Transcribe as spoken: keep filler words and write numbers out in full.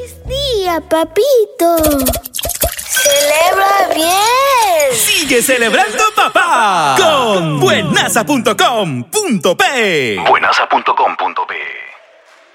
¡Feliz día, papito! ¡Celebra bien! ¡Sigue celebrando, papá! Con buenasa punto com punto pe. buenasa punto com punto pe